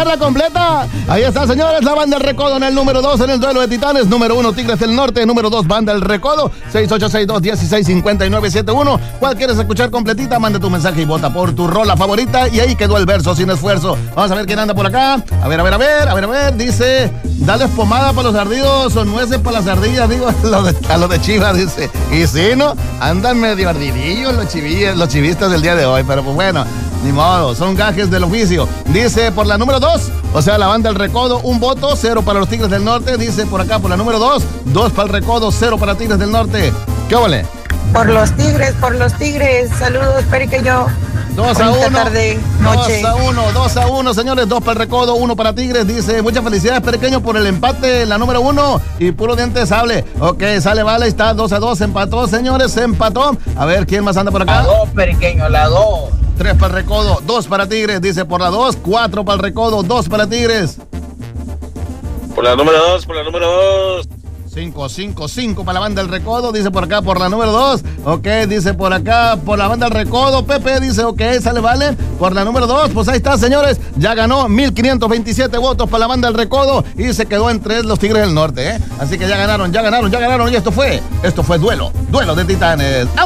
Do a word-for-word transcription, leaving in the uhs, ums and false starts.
escucharla completa. Ahí está, señores, la Banda El Recodo en el número dos en el duelo de titanes. Número uno, Tigres del Norte. Número dos, Banda El Recodo. seis ocho seis dos uno seis cinco nueve siete uno. ¿Cuál quieres escuchar completita? Manda tu mensaje y vota por tu rola favorita. Y ahí quedó el verso sin esfuerzo. Vamos a ver quién anda por acá. A ver, a ver, a ver, a ver, a ver. Dice, dale pomada para los ardidos o nueces para las ardillas. Digo, a los de, a los de Chivas, dice. Y sí, ¿no? Andan medio ardidillos los chivillas, los chivistas del día de hoy. Pero pues bueno, ni modo, son gajes del oficio. Dice por la número dos, o sea, la Banda El Recodo, un voto, cero para los Tigres del Norte. Dice por acá por la número dos, dos para el Recodo, cero para Tigres del Norte. ¿Qué ole? Por los Tigres, por los Tigres. Saludos, periqueño. Dos a uno. Tarde, noche. Dos a uno, dos a uno, señores. Dos para el Recodo, uno para Tigres. Dice, muchas felicidades, pequeño, por el empate en la número uno. Y puro diente sable. Ok, sale, vale, está dos a dos. Empató, señores, se empató. A ver, ¿quién más anda por acá? La dos, periqueño, la dos. Tres para el Recodo, dos para Tigres. Dice, por la dos, cuatro para el Recodo, dos para Tigres. Por la número dos, por la número dos. cinco, cinco, cinco para la Banda El Recodo, dice por acá por la número dos. Ok, dice por acá por la Banda El Recodo. Pepe dice, ok, sale, vale. Por la número dos, pues ahí está, señores. Ya ganó mil quinientos veintisiete votos para la Banda El Recodo y se quedó en tres los Tigres del Norte, ¿eh? Así que ya ganaron, ya ganaron, ya ganaron. Y esto fue, esto fue duelo, duelo de titanes.